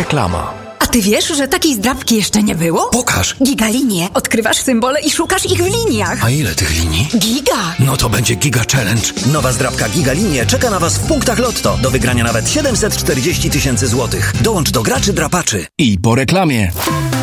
Reklama. A ty wiesz, że takiej zdrabki jeszcze nie było? Pokaż. Gigalinie. Odkrywasz symbole i szukasz ich w liniach. A ile tych linii? Giga. No to będzie Giga Challenge. Nowa zdrabka Gigalinie czeka na Was w punktach Lotto. Do wygrania nawet 740 000 złotych. Dołącz do graczy drapaczy. I po reklamie.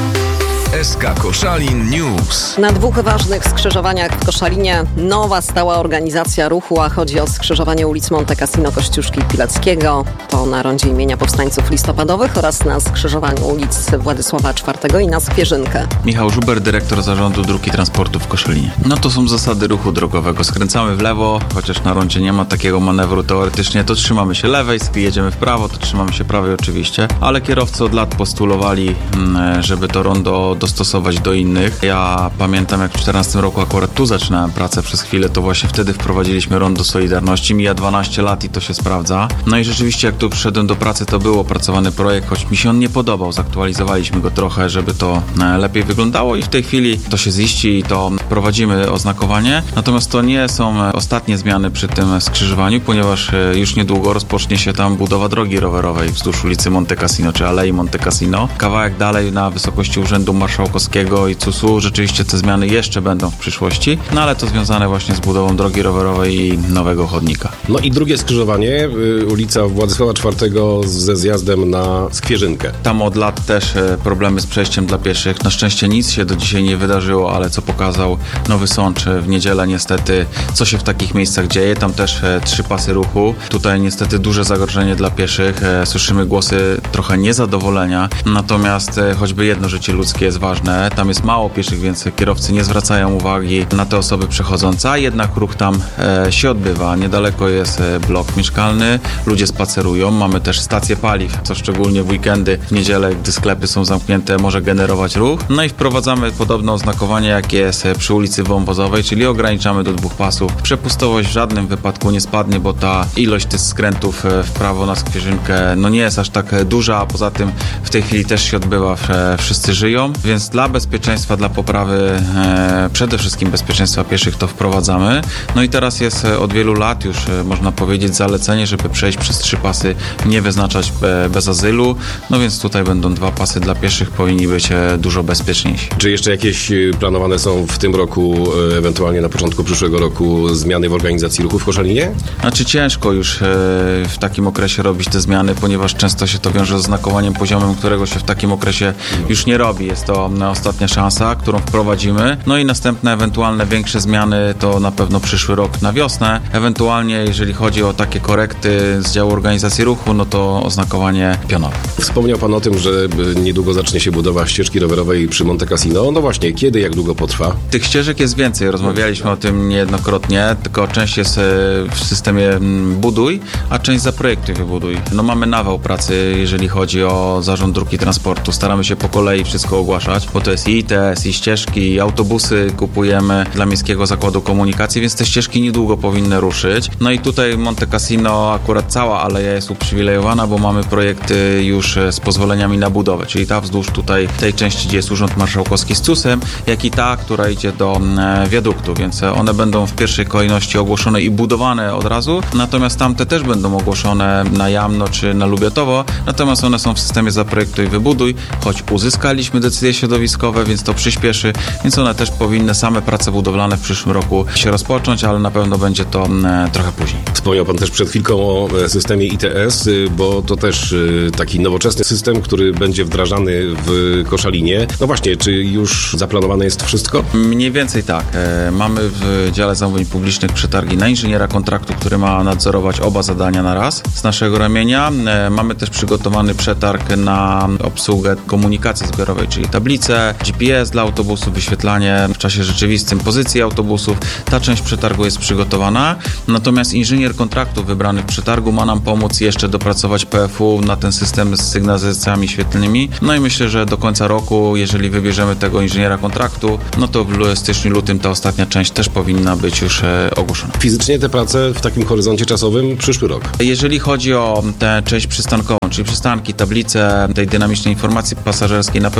SK Koszalin News. Na 2 ważnych skrzyżowaniach w Koszalinie nowa stała organizacja ruchu, a chodzi o skrzyżowanie ulic Monte Cassino, Kościuszki i Pileckiego. To na rondzie imienia Powstańców Listopadowych oraz na skrzyżowaniu ulic Władysława IV i na Skwierzynkę. Michał Żuber, dyrektor Zarządu Dróg i Transportu w Koszalinie. No to są zasady ruchu drogowego. Skręcamy w lewo, chociaż na rondzie nie ma takiego manewru teoretycznie, to trzymamy się lewej, jedziemy w prawo, to trzymamy się prawej oczywiście, ale kierowcy od lat postulowali, żeby to rondo dostosować do innych. Ja pamiętam, jak w 2014 roku akurat tu zaczynałem pracę przez chwilę, to właśnie wtedy wprowadziliśmy rondo Solidarności. Mija 12 lat i to się sprawdza. No i rzeczywiście, jak tu przyszedłem do pracy, to był opracowany projekt, choć mi się on nie podobał. Zaktualizowaliśmy go trochę, żeby to lepiej wyglądało i w tej chwili to się ziści i to prowadzimy oznakowanie. Natomiast to nie są ostatnie zmiany przy tym skrzyżowaniu, ponieważ już niedługo rozpocznie się tam budowa drogi rowerowej wzdłuż ulicy Monte Cassino, czy Alei Monte Cassino. Kawałek dalej na wysokości Urzędu Marszałkowskiego i CUS-u rzeczywiście te zmiany jeszcze będą w przyszłości, no ale to związane właśnie z budową drogi rowerowej i nowego chodnika. No i drugie skrzyżowanie, ulica Władysława IV ze zjazdem na Skwierzynkę. Tam od lat też problemy z przejściem dla pieszych. Na szczęście nic się do dzisiaj nie wydarzyło, ale co pokazał Nowy Sącz w niedzielę niestety, co się w takich miejscach dzieje. Tam też 3 pasy ruchu. Tutaj niestety duże zagrożenie dla pieszych. Słyszymy głosy trochę niezadowolenia, natomiast choćby jedno życie ludzkie jest ważne. Tam jest mało pieszych, więc kierowcy nie zwracają uwagi na te osoby przechodzące, a jednak ruch tam się odbywa. Niedaleko jest blok mieszkalny, ludzie spacerują, mamy też stację paliw, co szczególnie w weekendy, w niedzielę, gdy sklepy są zamknięte, może generować ruch. No i wprowadzamy podobne oznakowanie, jak jest przy ulicy Wąwozowej, czyli ograniczamy do 2 pasów. Przepustowość w żadnym wypadku nie spadnie, bo ta ilość tych skrętów w prawo na Skwierzynkę no nie jest aż tak duża, a poza tym w tej chwili też się odbywa, wszyscy żyją, więc dla bezpieczeństwa, dla poprawy przede wszystkim bezpieczeństwa pieszych to wprowadzamy. No i teraz jest od wielu lat już można powiedzieć zalecenie, żeby przejść przez 3 pasy, nie wyznaczać bez azylu, no więc tutaj będą 2 pasy dla pieszych, powinni być dużo bezpieczniejsi. Czy jeszcze jakieś planowane są w tym roku, ewentualnie na początku przyszłego roku zmiany w organizacji ruchu w Koszalinie? Znaczy ciężko już w takim okresie robić te zmiany, ponieważ często się to wiąże z oznakowaniem poziomem, którego się w takim okresie już nie robi. Jest to ostatnia szansa, którą wprowadzimy. No i następne ewentualne większe zmiany to na pewno przyszły rok na wiosnę. Ewentualnie jeżeli chodzi o takie korekty z działu organizacji ruchu, no to oznakowanie pionowe. Wspomniał Pan o tym, że niedługo zacznie się budowa ścieżki rowerowej przy Monte Cassino. No właśnie, kiedy, jak długo potrwa? Tych ścieżek jest więcej, rozmawialiśmy o tym niejednokrotnie, tylko część jest w systemie buduj, a część zaprojektuj, wybuduj. No mamy nawał pracy, jeżeli chodzi o Zarząd Dróg i Transportu. Staramy się po kolei wszystko ogłaszać, bo to jest i ITS, i ścieżki, i autobusy kupujemy dla Miejskiego Zakładu Komunikacji, więc te ścieżki niedługo powinny ruszyć. No i tutaj Monte Cassino, akurat cała aleja jest uprzywilejowana, bo mamy projekty już z pozwoleniami na budowę, czyli ta wzdłuż tutaj tej części, gdzie jest Urząd Marszałkowski z CUS-em, jak i ta, która idzie do wiaduktu, więc one będą w pierwszej kolejności ogłoszone i budowane od razu, natomiast tamte też będą ogłoszone na Jamno czy na Lubiatowo, natomiast one są w systemie zaprojektuj, wybuduj, choć uzyskaliśmy decyzje środowiskowe, więc to przyspieszy, więc one też powinny same prace budowlane w przyszłym roku się rozpocząć, ale na pewno będzie to trochę później. Wspomniał Pan też przed chwilką o systemie ITS, bo to też taki nowoczesny system, który będzie wdrażany w Koszalinie. No właśnie, czy już zaplanowane jest wszystko? Mniej więcej tak. Mamy w dziale zamówień publicznych przetargi na inżyniera kontraktu, który ma nadzorować oba zadania na raz z naszego ramienia. Mamy też przygotowany przetarg na obsługę komunikacji zbiorowej, czyli tablice, GPS dla autobusów, wyświetlanie w czasie rzeczywistym pozycji autobusów. Ta część przetargu jest przygotowana, natomiast inżynier kontraktu wybrany w przetargu ma nam pomóc jeszcze dopracować PFU na ten system z sygnalizacjami świetlnymi. No i myślę, że do końca roku, jeżeli wybierzemy tego inżyniera kontraktu, no to w styczniu, lutym ta ostatnia część też powinna być już ogłoszona. Fizycznie te prace w takim horyzoncie czasowym przyszły rok. Jeżeli chodzi o tę część przystankową, czyli przystanki, tablice tej dynamicznej informacji pasażerskiej, na pewno tak.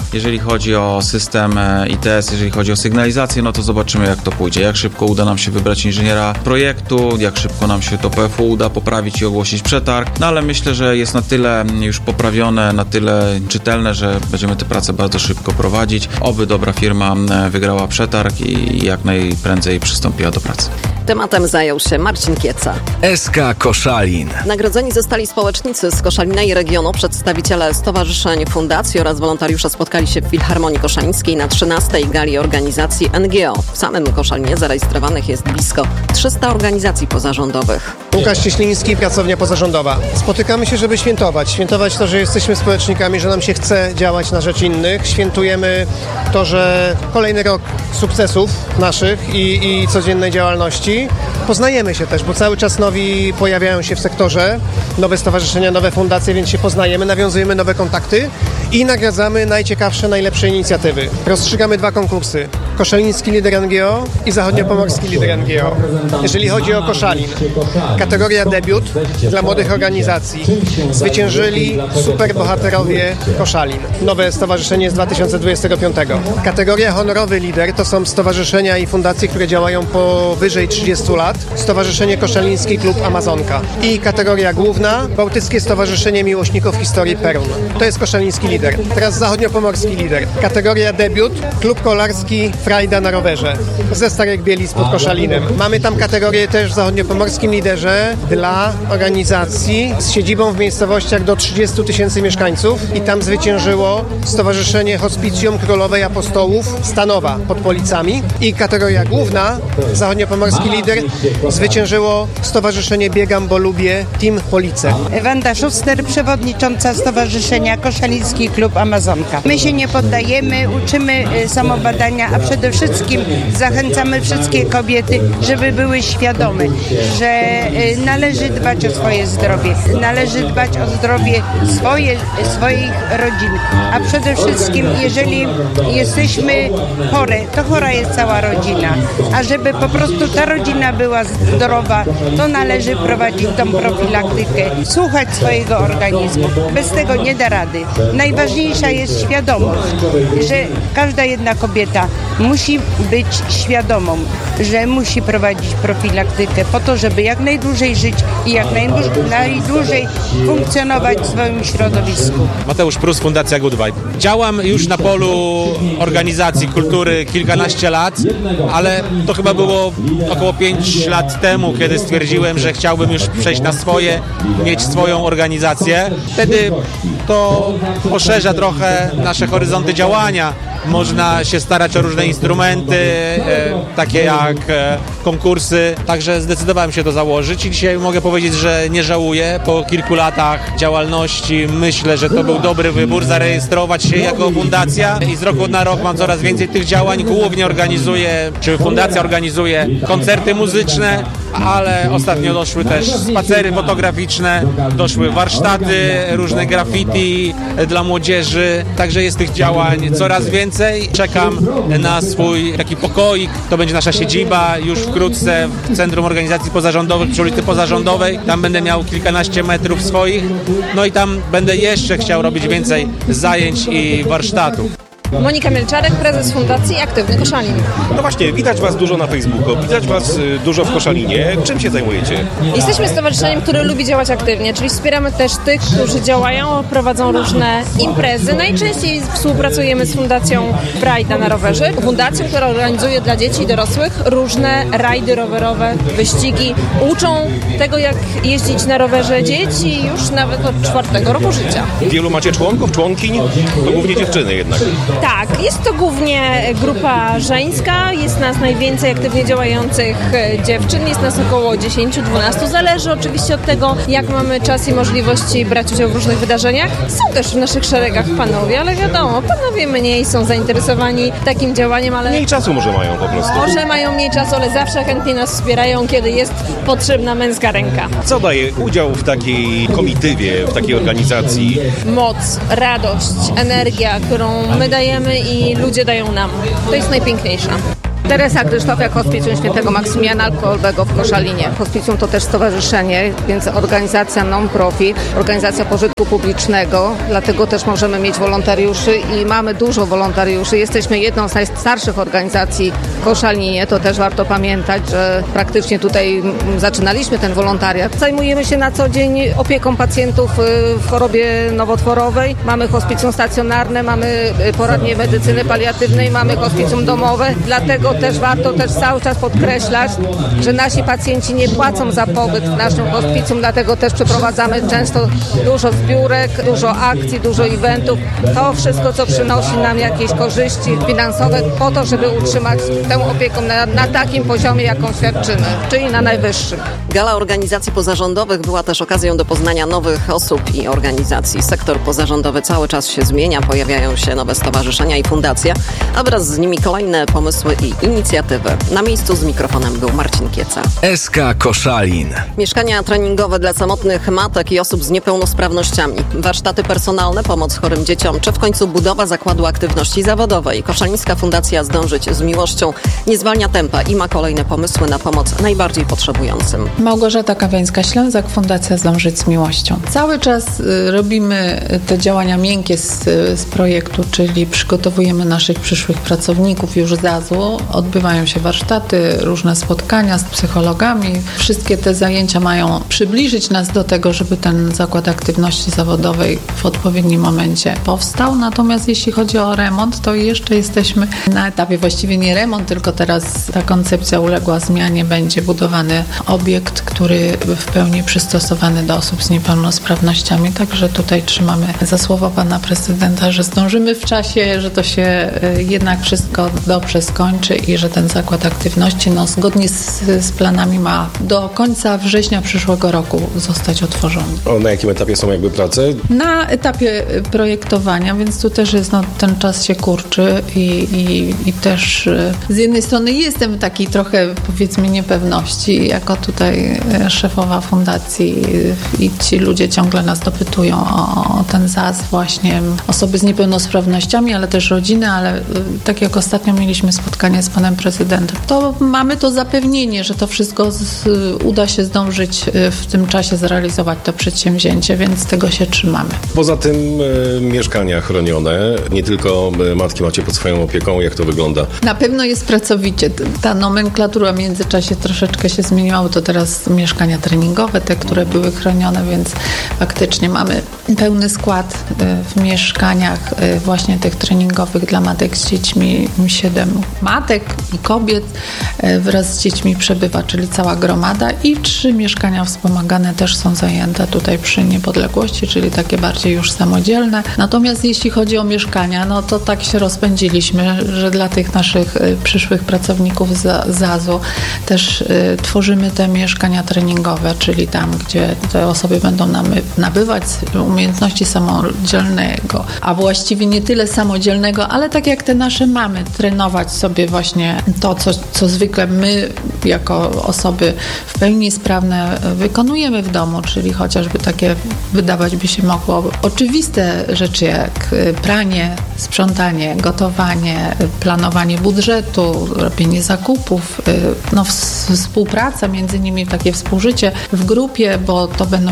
Jeżeli chodzi o system ITS, jeżeli chodzi o sygnalizację, no to zobaczymy, jak to pójdzie. Jak szybko uda nam się wybrać inżyniera projektu, jak szybko nam się to PFU uda poprawić i ogłosić przetarg. No ale myślę, że jest na tyle już poprawione, na tyle czytelne, że będziemy te prace bardzo szybko prowadzić. Oby dobra firma wygrała przetarg i jak najprędzej przystąpiła do pracy. Tematem zajął się Marcin Kieca. SK Koszalin. Nagrodzeni zostali społecznicy z Koszalina i regionu, przedstawiciele stowarzyszeń, fundacji oraz wolontariusze spotkali się w Filharmonii Koszalińskiej na 13. gali organizacji NGO. W samym Koszalinie zarejestrowanych jest blisko 300 organizacji pozarządowych. Łukasz Cieśliński, pracownia pozarządowa. Spotykamy się, żeby świętować. Świętować to, że jesteśmy społecznikami, że nam się chce działać na rzecz innych. Świętujemy to, że kolejny rok sukcesów naszych i codziennej działalności. Poznajemy się też, bo cały czas nowi pojawiają się w sektorze, nowe stowarzyszenia, nowe fundacje, więc się poznajemy, nawiązujemy nowe kontakty i nagradzamy najciekawsze, najlepsze inicjatywy. Rozstrzygamy 2 konkursy. Koszaliński Lider NGO i Zachodniopomorski Lider NGO. Jeżeli chodzi o Koszalin, kategoria debiut dla młodych organizacji. Zwyciężyli superbohaterowie Koszalin. Nowe stowarzyszenie z 2025. Kategoria honorowy lider to są stowarzyszenia i fundacje, które działają powyżej 30 lat. Stowarzyszenie Koszaliński Klub Amazonka. I kategoria główna, Bałtyckie Stowarzyszenie Miłośników Historii Perun. To jest Koszaliński Lider. Teraz Zachodniopomorski Lider. Kategoria debiut, Klub Kolarski Frajda na rowerze ze Starych Bielic pod Koszalinem. Mamy tam kategorię też w Zachodniopomorskim Liderze dla organizacji z siedzibą w miejscowościach do 30 000 mieszkańców i tam zwyciężyło Stowarzyszenie Hospicjum Królowej Apostołów Stanowa pod Policami i kategoria główna, Zachodniopomorski Lider, zwyciężyło Stowarzyszenie Biegam, bo lubię Team Police. Wanda Szuster, przewodnicząca Stowarzyszenia Koszaliński Klub Amazonka. My się nie poddajemy, uczymy samobadania, a przede wszystkim zachęcamy wszystkie kobiety, żeby były świadome, że należy dbać o swoje zdrowie, należy dbać o zdrowie swoich rodzin, a przede wszystkim jeżeli jesteśmy chore, to chora jest cała rodzina, a żeby po prostu ta rodzina była zdrowa, to należy prowadzić tą profilaktykę, słuchać swojego organizmu. Bez tego nie da rady. Najważniejsza jest świadomość, że każda jedna kobieta musi być świadomą, że musi prowadzić profilaktykę po to, żeby jak najdłużej żyć i jak najdłużej funkcjonować w swoim środowisku. Mateusz Prus, Fundacja Good Vibe. Działam już na polu organizacji kultury kilkanaście lat, ale to chyba było około 5 lat temu, kiedy stwierdziłem, że chciałbym już przejść na swoje, mieć swoją organizację. Wtedy to poszerza trochę nasze horyzonty działania. Można się starać o różne instrumenty, takie jak konkursy, także zdecydowałem się to założyć i dzisiaj mogę powiedzieć, że nie żałuję. Po kilku latach działalności myślę, że to był dobry wybór, zarejestrować się jako fundacja i z roku na rok mam coraz więcej tych działań. Głównie organizuję, czy fundacja organizuje koncerty muzyczne, ale ostatnio doszły też spacery fotograficzne, doszły warsztaty, różne graffiti dla młodzieży, także jest tych działań coraz więcej. Czekam na swój taki pokoik, to będzie nasza siedziba już wkrótce w Centrum Organizacji Pozarządowych przy ulicy Pozarządowej. Tam będę miał kilkanaście metrów swoich, no i tam będę jeszcze chciał robić więcej zajęć i warsztatów. Monika Mielczarek, prezes Fundacji Aktywny Koszalin. No właśnie, widać Was dużo na Facebooku, widać Was dużo w Koszalinie. Czym się zajmujecie? Jesteśmy stowarzyszeniem, które lubi działać aktywnie, czyli wspieramy też tych, którzy działają, prowadzą różne imprezy. Najczęściej współpracujemy z Fundacją Frajda na rowerze, fundacją, która organizuje dla dzieci i dorosłych różne rajdy rowerowe, wyścigi. Uczą tego, jak jeździć na rowerze dzieci już nawet od 4 roku życia. Wielu macie członków, członkiń? To głównie dziewczyny jednak. Tak, jest to głównie grupa żeńska, jest nas najwięcej aktywnie działających dziewczyn, jest nas około 10-12, zależy oczywiście od tego, jak mamy czas i możliwości brać udział w różnych wydarzeniach. Są też w naszych szeregach panowie, ale wiadomo, panowie mniej są zainteresowani takim działaniem, ale... Mniej czasu może mają po prostu. Może mają mniej czasu, ale zawsze chętnie nas wspierają, kiedy jest potrzebna męska ręka. Co daje udział w takiej komitywie, w takiej organizacji? Moc, radość, energia, którą my dajemy i ludzie dają nam. To jest najpiękniejsze. Teresa Krysztofiak, Hospicjum Świętego Maksymiliana Kolbego w Koszalinie. Hospicjum to też stowarzyszenie, więc organizacja non-profit, organizacja pożytku publicznego, dlatego też możemy mieć wolontariuszy i mamy dużo wolontariuszy. Jesteśmy jedną z najstarszych organizacji w Koszalinie, to też warto pamiętać, że praktycznie tutaj zaczynaliśmy ten wolontariat. Zajmujemy się na co dzień opieką pacjentów w chorobie nowotworowej. Mamy hospicjum stacjonarne, mamy poradnie medycyny paliatywnej, mamy hospicjum domowe. Dlatego też warto też cały czas podkreślać, że nasi pacjenci nie płacą za pobyt w naszym hospicjum, dlatego też przeprowadzamy często dużo zbiórek, dużo akcji, dużo eventów. To wszystko, co przynosi nam jakieś korzyści finansowe po to, żeby utrzymać tę opiekę na takim poziomie, jaką świadczymy, czyli na najwyższym. Gala organizacji pozarządowych była też okazją do poznania nowych osób i organizacji. Sektor pozarządowy cały czas się zmienia, pojawiają się nowe stowarzyszenia i fundacje, a wraz z nimi kolejne pomysły i inicjatywy. Na miejscu z mikrofonem był Marcin Kieca. SK Koszalin. Mieszkania treningowe dla samotnych matek i osób z niepełnosprawnościami, warsztaty personalne, pomoc chorym dzieciom, czy w końcu budowa zakładu aktywności zawodowej. Koszalińska Fundacja Zdążyć z Miłością nie zwalnia tempa i ma kolejne pomysły na pomoc najbardziej potrzebującym. Małgorzata Kawiańska-Ślązak, Fundacja Zdążyć z Miłością. Cały czas robimy te działania miękkie z projektu, czyli przygotowujemy naszych przyszłych pracowników już z AZU. Odbywają się warsztaty, różne spotkania z psychologami. Wszystkie te zajęcia mają przybliżyć nas do tego, żeby ten zakład aktywności zawodowej w odpowiednim momencie powstał. Natomiast jeśli chodzi o remont, to jeszcze jesteśmy na etapie, właściwie nie remont, tylko teraz ta koncepcja uległa zmianie. Będzie budowany obiekt, który w pełni przystosowany do osób z niepełnosprawnościami. Także tutaj trzymamy za słowo pana prezydenta, że zdążymy w czasie, że to się jednak wszystko dobrze skończy i że ten zakład aktywności zgodnie z planami ma do końca września przyszłego roku zostać otworzony. Na jakim etapie są prace? Na etapie projektowania, więc tu też jest ten czas się kurczy i też z jednej strony jestem w takiej trochę powiedzmy niepewności jako tutaj szefowa fundacji i ci ludzie ciągle nas dopytują o ten ZAS właśnie osoby z niepełnosprawnościami, ale też rodziny, ale tak jak ostatnio mieliśmy spotkanie z panem prezydentem, to mamy to zapewnienie, że to wszystko uda się zdążyć w tym czasie zrealizować to przedsięwzięcie, więc tego się trzymamy. Poza tym mieszkania chronione, nie tylko matki macie pod swoją opieką, jak to wygląda? Na pewno jest pracowicie. Ta nomenklatura w międzyczasie troszeczkę się zmieniła, to teraz mieszkania treningowe, te, które były chronione, więc faktycznie mamy pełny skład w mieszkaniach właśnie tych treningowych dla matek z dziećmi. 7 matek i kobiet wraz z dziećmi przebywa, czyli cała gromada i 3 mieszkania wspomagane też są zajęte tutaj przy Niepodległości, czyli takie bardziej już samodzielne. Natomiast jeśli chodzi o mieszkania, to tak się rozpędziliśmy, że dla tych naszych przyszłych pracowników z ZAZ-u też tworzymy te mieszkania treningowe, czyli tam, gdzie te osoby będą nabywać umiejętności samodzielnego, a właściwie nie tyle samodzielnego, ale tak jak te nasze mamy, trenować sobie właśnie to, co zwykle my jako osoby w pełni sprawne wykonujemy w domu, czyli chociażby takie wydawać by się mogło oczywiste rzeczy jak pranie, sprzątanie, gotowanie, planowanie budżetu, robienie zakupów, współpraca między nimi, takie współżycie w grupie, bo to będą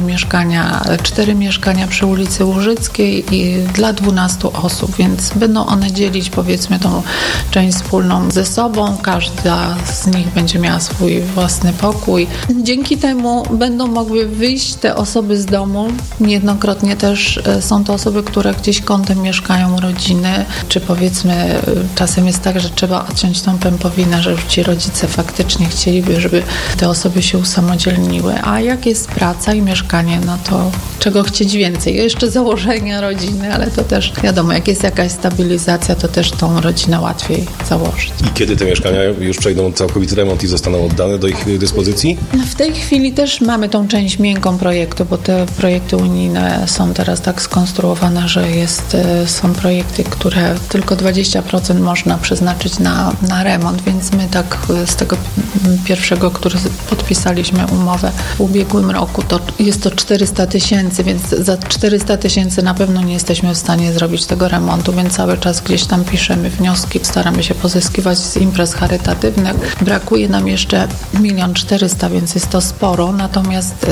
4 mieszkania przy ulicy Łużyckiej i dla 12 osób, więc będą one dzielić powiedzmy tą część wspólną ze sobą. Każda z nich będzie miała swój własny pokój. Dzięki temu będą mogły wyjść te osoby z domu. Niejednokrotnie też są to osoby, które gdzieś kątem mieszkają rodziny, czy powiedzmy czasem jest tak, że trzeba odciąć tą pępowinę, że ci rodzice faktycznie chcieliby, żeby te osoby się usamodzielniły. A jak jest praca i mieszkanie, to czego chcieć więcej? Jeszcze założenia rodziny, ale to też wiadomo, jak jest jakaś stabilizacja, to też tą rodzinę łatwiej założyć. I kiedy te mieszkania już przejdą całkowity remont i zostaną oddane do ich dyspozycji? W tej chwili też mamy tą część miękką projektu, bo te projekty unijne są teraz tak skonstruowane, że są projekty, które tylko 20% można przeznaczyć na remont, więc my tak z tego pierwszego, który podpisaliśmy umowę w ubiegłym roku, to jest to 400 000, więc za 400 000 na pewno nie jesteśmy w stanie zrobić tego remontu, więc cały czas gdzieś tam piszemy wnioski, staramy się pozyskiwać z imprez charytatywnych. Brakuje nam jeszcze 1 400 000, więc jest to sporo, natomiast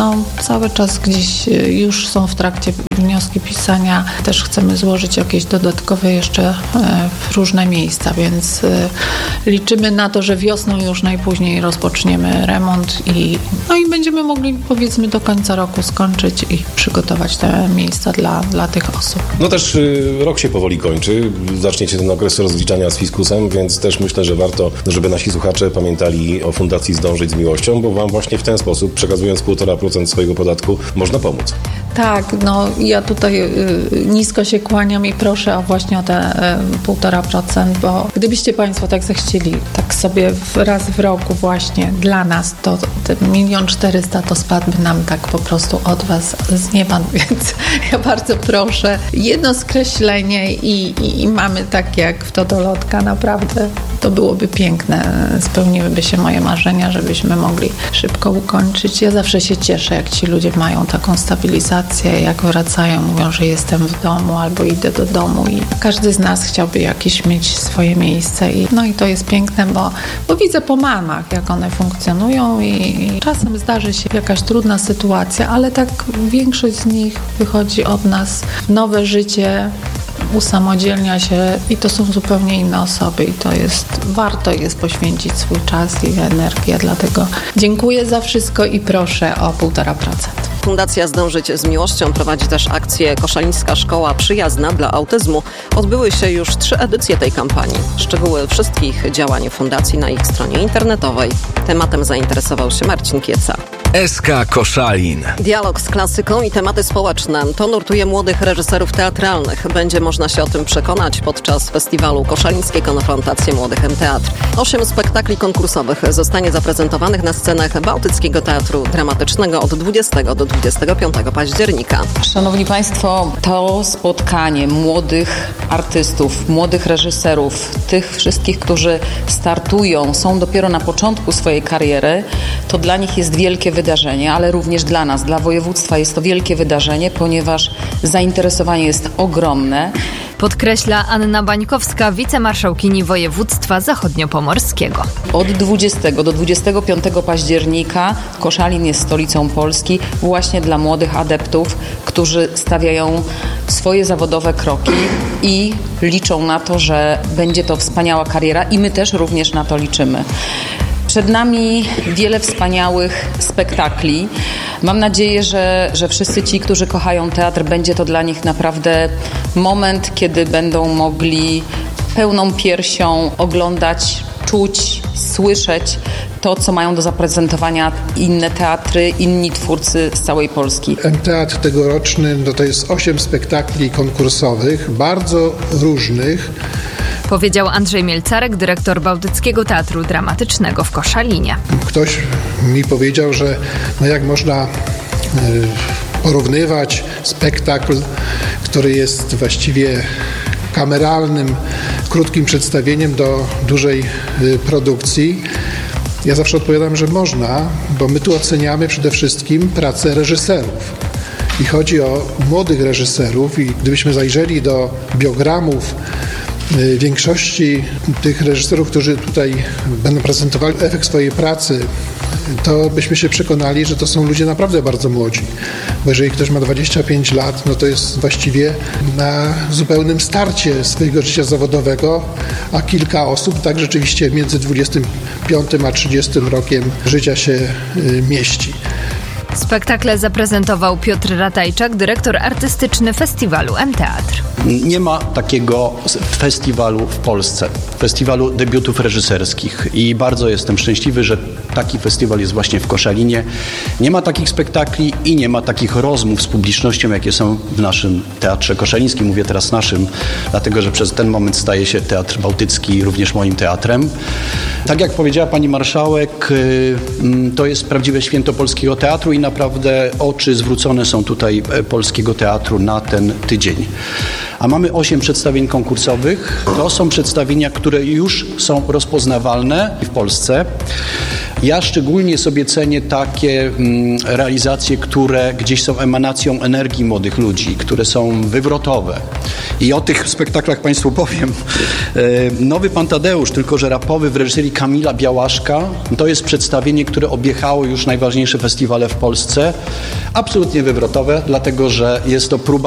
cały czas gdzieś już są w trakcie wnioski pisania. Też chcemy złożyć jakieś dodatkowe jeszcze w różne miejsca, więc liczymy na to, że wiosną już najpóźniej rozpoczniemy remont i będziemy mogli, powiedzmy, do końca roku skończyć i przygotować te miejsca dla tych osób. No też rok się powoli kończy. Zaczniecie ten okres rozliczania z fiskusem, więc też myślę, że warto, żeby nasi słuchacze pamiętali o Fundacji Zdążyć z Miłością, bo wam właśnie w ten sposób, przekazując 1,5% swojego podatku, można pomóc. Tak, ja tutaj nisko się kłaniam i proszę właśnie o te 1,5%, bo gdybyście Państwo tak zechcieli, tak sobie raz w roku właśnie dla nas, to te 1 400 000 to spadłby nam tak po prostu od Was z nieba, więc ja bardzo proszę, jedno skreślenie i mamy tak jak w Totolotka, naprawdę to byłoby piękne, spełniłyby się moje marzenia, żebyśmy mogli szybko ukończyć. Ja zawsze się cieszę, jak ci ludzie mają taką stabilizację, jak wracają, mówią, że jestem w domu albo idę do domu i każdy z nas chciałby jakieś mieć swoje miejsce i to jest piękne, bo widzę po mamach, jak one funkcjonują i czasem zdarzy się jakaś trudna sytuacja, ale tak większość z nich wychodzi od nas w nowe życie, usamodzielnia się i to są zupełnie inne osoby i warto jest poświęcić swój czas i energię, dlatego dziękuję za wszystko i proszę o 1,5%. Fundacja Zdążyć z Miłością prowadzi też akcję Koszalińska Szkoła Przyjazna dla Autyzmu. Odbyły się już 3 edycje tej kampanii. Szczegóły wszystkich działań fundacji na ich stronie internetowej. Tematem zainteresował się Marcin Kieca. SK Koszalin. Dialog z klasyką i tematy społeczne. To nurtuje młodych reżyserów teatralnych. Będzie można się o tym przekonać podczas festiwalu Koszalińskie Konfrontacje Młodych M-Teatr. 8 spektakli konkursowych zostanie zaprezentowanych na scenach Bałtyckiego Teatru Dramatycznego od 20 do 25 października. Szanowni Państwo, to spotkanie młodych artystów, młodych reżyserów, tych wszystkich, którzy startują, są dopiero na początku swojej kariery, to dla nich jest wielkie wydarzenie, ale również dla nas, dla województwa jest to wielkie wydarzenie, ponieważ zainteresowanie jest ogromne. Podkreśla Anna Bańkowska, wicemarszałkini województwa zachodniopomorskiego. Od 20 do 25 października Koszalin jest stolicą Polski właśnie dla młodych adeptów, którzy stawiają swoje zawodowe kroki i liczą na to, że będzie to wspaniała kariera i my też również na to liczymy. Przed nami wiele wspaniałych spektakli. Mam nadzieję, że wszyscy ci, którzy kochają teatr, będzie to dla nich naprawdę moment, kiedy będą mogli pełną piersią oglądać, czuć, słyszeć to, co mają do zaprezentowania inne teatry, inni twórcy z całej Polski. M-Teatr tegoroczny to jest 8 spektakli konkursowych, bardzo różnych. Powiedział Andrzej Mielcarek, dyrektor Bałtyckiego Teatru Dramatycznego w Koszalinie. Ktoś mi powiedział, że jak można porównywać spektakl, który jest właściwie kameralnym, krótkim przedstawieniem do dużej produkcji. Ja zawsze odpowiadam, że można, bo my tu oceniamy przede wszystkim pracę reżyserów. I chodzi o młodych reżyserów i gdybyśmy zajrzeli do biogramów większości tych reżyserów, którzy tutaj będą prezentowali efekt swojej pracy, to byśmy się przekonali, że to są ludzie naprawdę bardzo młodzi. Bo jeżeli ktoś ma 25 lat, to jest właściwie na zupełnym starcie swojego życia zawodowego, a kilka osób tak rzeczywiście między 25 a 30 rokiem życia się mieści. Spektakle zaprezentował Piotr Ratajczak, dyrektor artystyczny festiwalu M-Teatr. Nie ma takiego festiwalu w Polsce, festiwalu debiutów reżyserskich i bardzo jestem szczęśliwy, że taki festiwal jest właśnie w Koszalinie. Nie ma takich spektakli i nie ma takich rozmów z publicznością, jakie są w naszym Teatrze Koszalińskim. Mówię teraz naszym, dlatego że przez ten moment staje się Teatr Bałtycki również moim teatrem. Tak jak powiedziała pani marszałek, to jest prawdziwe święto polskiego teatru i naprawdę oczy zwrócone są tutaj polskiego teatru na ten tydzień. A mamy 8 przedstawień konkursowych. To są przedstawienia, które już są rozpoznawalne w Polsce. Ja szczególnie sobie cenię takie realizacje, które gdzieś są emanacją energii młodych ludzi, które są wywrotowe. I o tych spektaklach Państwu powiem. Nowy Pan Tadeusz, tylko że rapowy w reżyserii Kamila Białaszka, to jest przedstawienie, które objechało już najważniejsze festiwale w Polsce. Absolutnie wywrotowe, dlatego że jest to próba